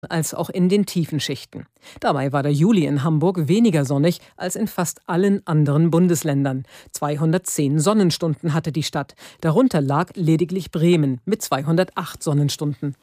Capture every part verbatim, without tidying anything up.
als auch in den tiefen Schichten. Dabei war der Juli in Hamburg weniger sonnig als in fast allen anderen Bundesländern. zweihundertzehn Sonnenstunden hatte die Stadt. Darunter lag lediglich Bremen mit zweihundertacht Sonnenstunden.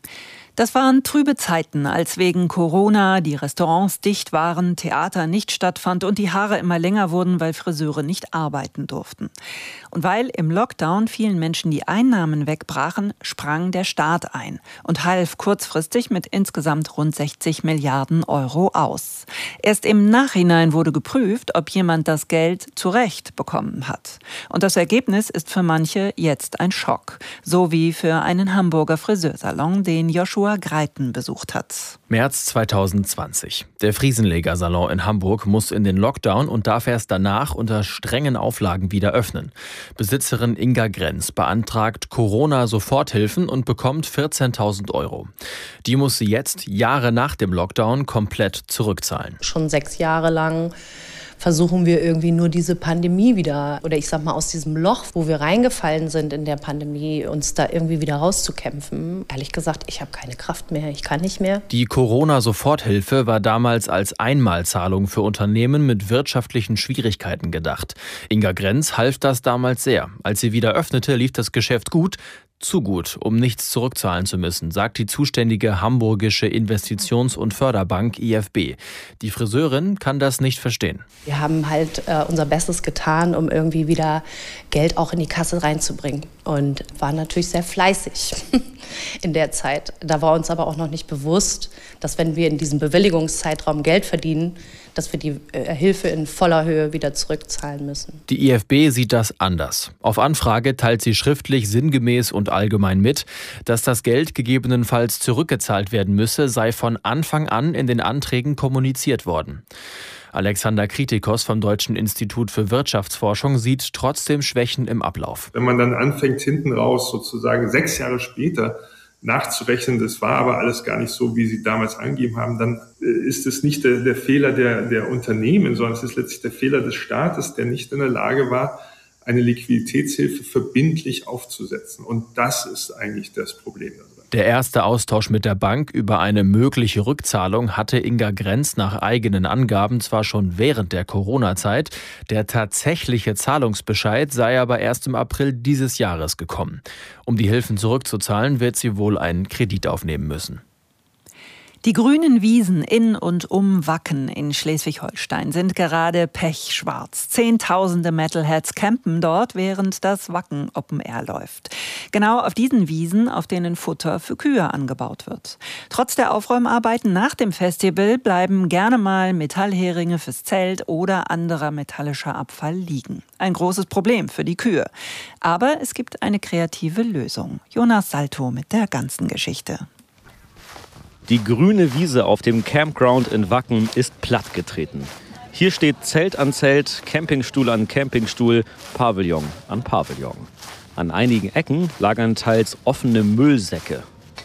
Das waren trübe Zeiten, als wegen Corona die Restaurants dicht waren, Theater nicht stattfand und die Haare immer länger wurden, weil Friseure nicht arbeiten durften. Und weil im Lockdown vielen Menschen die Einnahmen wegbrachen, sprang der Staat ein und half kurzfristig mit insgesamt rund sechzig Milliarden Euro aus. Erst im Nachhinein wurde geprüft, ob jemand das Geld zurecht bekommen hat. Und das Ergebnis ist für manche jetzt ein Schock. So wie für einen Hamburger Friseursalon, den Joshua Greiten besucht hat. März zweitausendzwanzig. Der Friesenleger-Salon in Hamburg muss in den Lockdown und darf erst danach unter strengen Auflagen wieder öffnen. Besitzerin Inga Grenz beantragt Corona-Soforthilfen und bekommt vierzehntausend Euro. Die muss sie jetzt, Jahre nach dem Lockdown, komplett zurückzahlen. Schon sechs Jahre lang versuchen wir irgendwie nur diese Pandemie wieder, oder ich sag mal aus diesem Loch, wo wir reingefallen sind in der Pandemie, uns da irgendwie wieder rauszukämpfen. Ehrlich gesagt, ich habe keine Kraft mehr, ich kann nicht mehr. Die Corona-Soforthilfe war damals als Einmalzahlung für Unternehmen mit wirtschaftlichen Schwierigkeiten gedacht. Inga Grenz half das damals sehr. Als sie wieder öffnete, lief das Geschäft gut. Zu gut, um nichts zurückzahlen zu müssen, sagt die zuständige hamburgische Investitions- und Förderbank I F B. Die Friseurin kann das nicht verstehen. Wir haben halt äh, unser Bestes getan, um irgendwie wieder Geld auch in die Kasse reinzubringen. Und waren natürlich sehr fleißig in der Zeit. Da war uns aber auch noch nicht bewusst, dass wenn wir in diesem Bewilligungszeitraum Geld verdienen, dass wir die äh, Hilfe in voller Höhe wieder zurückzahlen müssen. Die I F B sieht das anders. Auf Anfrage teilt sie schriftlich sinngemäß und allgemein mit, dass das Geld gegebenenfalls zurückgezahlt werden müsse, sei von Anfang an in den Anträgen kommuniziert worden. Alexander Kritikos vom Deutschen Institut für Wirtschaftsforschung sieht trotzdem Schwächen im Ablauf. Wenn man dann anfängt, hinten raus sozusagen sechs Jahre später nachzurechnen, das war aber alles gar nicht so, wie Sie damals angegeben haben, dann ist es nicht der, der Fehler der, der Unternehmen, sondern es ist letztlich der Fehler des Staates, der nicht in der Lage war, eine Liquiditätshilfe verbindlich aufzusetzen. Und das ist eigentlich das Problem daran. Der erste Austausch mit der Bank über eine mögliche Rückzahlung hatte Inga Grenz nach eigenen Angaben zwar schon während der Corona-Zeit, der tatsächliche Zahlungsbescheid sei aber erst im April dieses Jahres gekommen. Um die Hilfen zurückzuzahlen, wird sie wohl einen Kredit aufnehmen müssen. Die grünen Wiesen in und um Wacken in Schleswig-Holstein sind gerade pechschwarz. Zehntausende Metalheads campen dort, während das Wacken Open Air läuft. Genau auf diesen Wiesen, auf denen Futter für Kühe angebaut wird. Trotz der Aufräumarbeiten nach dem Festival bleiben gerne mal Metallheringe fürs Zelt oder anderer metallischer Abfall liegen. Ein großes Problem für die Kühe. Aber es gibt eine kreative Lösung. Jonas Salto mit der ganzen Geschichte. Die grüne Wiese auf dem Campground in Wacken ist plattgetreten. Hier steht Zelt an Zelt, Campingstuhl an Campingstuhl, Pavillon an Pavillon. An einigen Ecken lagern teils offene Müllsäcke.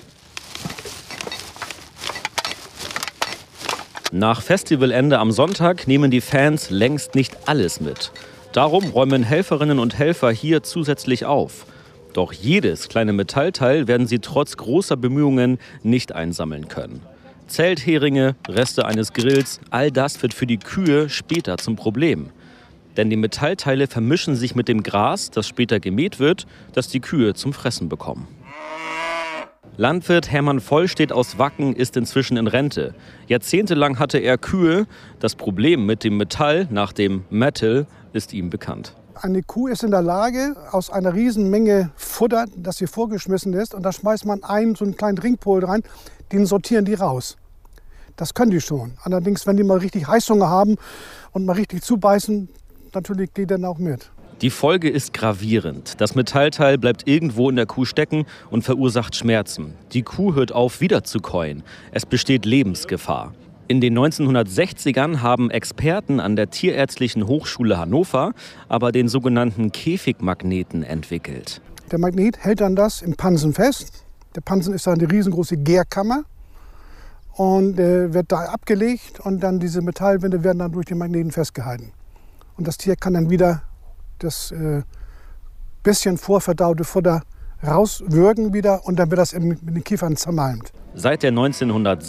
Nach Festivalende am Sonntag nehmen die Fans längst nicht alles mit. Darum räumen Helferinnen und Helfer hier zusätzlich auf. Doch jedes kleine Metallteil werden sie trotz großer Bemühungen nicht einsammeln können. Zeltheringe, Reste eines Grills, all das wird für die Kühe später zum Problem. Denn die Metallteile vermischen sich mit dem Gras, das später gemäht wird, das die Kühe zum Fressen bekommen. Landwirt Hermann Vollstedt aus Wacken ist inzwischen in Rente. Jahrzehntelang hatte er Kühe. Das Problem mit dem Metall nach dem Metal ist ihm bekannt. Eine Kuh ist in der Lage, aus einer riesen Menge Futter, das hier vorgeschmissen ist, und da schmeißt man einen so einen kleinen Ringpol rein, den sortieren die raus. Das können die schon. Allerdings, wenn die mal richtig Heißhunger haben und mal richtig zubeißen, natürlich geht dann auch mit. Die Folge ist gravierend. Das Metallteil bleibt irgendwo in der Kuh stecken und verursacht Schmerzen. Die Kuh hört auf, wieder zu käuen. Es besteht Lebensgefahr. In den neunzehnhundertsechzigern haben Experten an der Tierärztlichen Hochschule Hannover aber den sogenannten Käfigmagneten entwickelt. Der Magnet hält dann das im Pansen fest. Der Pansen ist dann eine riesengroße Gärkammer und äh, wird da abgelegt und dann diese Metallwände werden dann durch den Magneten festgehalten. Und das Tier kann dann wieder das äh, bisschen vorverdaute Futter rauswürgen wieder und dann wird das in, in den Kiefern zermalmt. Seit der neunzehnhundertsechziger